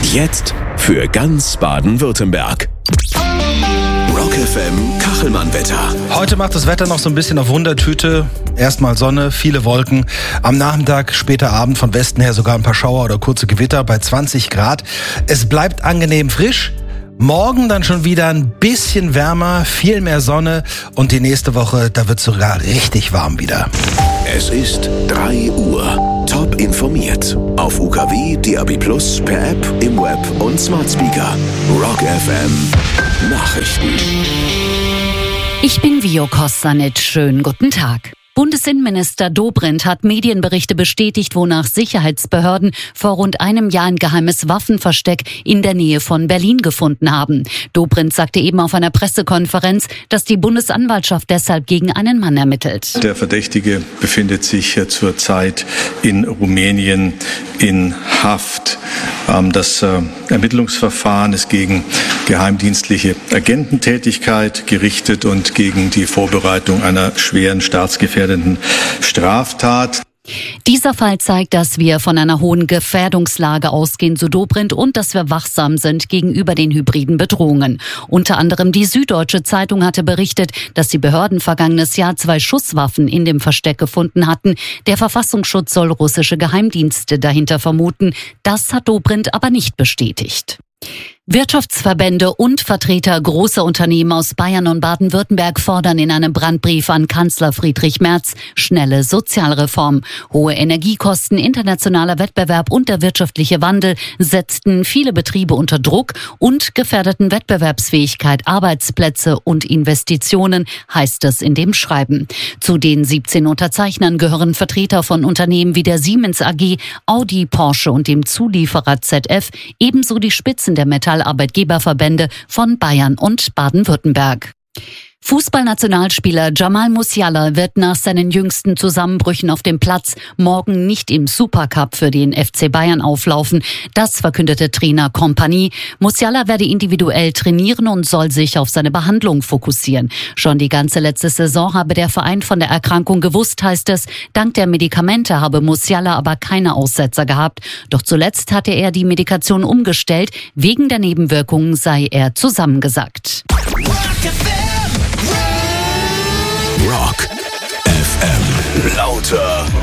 Jetzt für ganz Baden-Württemberg. Rock FM Kachelmann-Wetter. Heute macht das Wetter noch so ein bisschen auf Wundertüte. Erstmal Sonne, viele Wolken. Am Nachmittag, später Abend von Westen her sogar ein paar Schauer oder kurze Gewitter bei 20 Grad. Es bleibt angenehm frisch. Morgen dann schon wieder ein bisschen wärmer, viel mehr Sonne. Und die nächste Woche, da wird es sogar richtig warm wieder. Es ist 3 Uhr. Top informiert. Auf UKW, DAB+, per App, im Web und Smart Speaker. Rock FM Nachrichten. Ich bin Vio Kostanic. Schönen guten Tag. Bundesinnenminister Dobrindt hat Medienberichte bestätigt, wonach Sicherheitsbehörden vor rund einem Jahr ein geheimes Waffenversteck in der Nähe von Berlin gefunden haben. Dobrindt sagte eben auf einer Pressekonferenz, dass die Bundesanwaltschaft deshalb gegen einen Mann ermittelt. Der Verdächtige befindet sich zurzeit in Rumänien in Haft. Das Ermittlungsverfahren ist gegen geheimdienstliche Agententätigkeit gerichtet und gegen die Vorbereitung einer schweren staatsgefährdenden Straftat. Dieser Fall zeigt, dass wir von einer hohen Gefährdungslage ausgehen, so Dobrindt, und dass wir wachsam sind gegenüber den hybriden Bedrohungen. Unter anderem die Süddeutsche Zeitung hatte berichtet, dass die Behörden vergangenes Jahr 2 Schusswaffen in dem Versteck gefunden hatten. Der Verfassungsschutz soll russische Geheimdienste dahinter vermuten. Das hat Dobrindt aber nicht bestätigt. Wirtschaftsverbände und Vertreter großer Unternehmen aus Bayern und Baden-Württemberg fordern in einem Brandbrief an Kanzler Friedrich Merz schnelle Sozialreform. Hohe Energiekosten, internationaler Wettbewerb und der wirtschaftliche Wandel setzten viele Betriebe unter Druck und gefährdeten Wettbewerbsfähigkeit, Arbeitsplätze und Investitionen, heißt es in dem Schreiben. Zu den 17 Unterzeichnern gehören Vertreter von Unternehmen wie der Siemens AG, Audi, Porsche und dem Zulieferer ZF, ebenso die Spitzen der Metallarbeitgeberverbände von Bayern und Baden-Württemberg. Fußballnationalspieler Jamal Musiala wird nach seinen jüngsten Zusammenbrüchen auf dem Platz morgen nicht im Supercup für den FC Bayern auflaufen. Das verkündete Trainer Kompany. Musiala werde individuell trainieren und soll sich auf seine Behandlung fokussieren. Schon die ganze letzte Saison habe der Verein von der Erkrankung gewusst, heißt es. Dank der Medikamente habe Musiala aber keine Aussetzer gehabt. Doch zuletzt hatte er die Medikation umgestellt. Wegen der Nebenwirkungen sei er zusammengesackt. Rock FM. Lauter.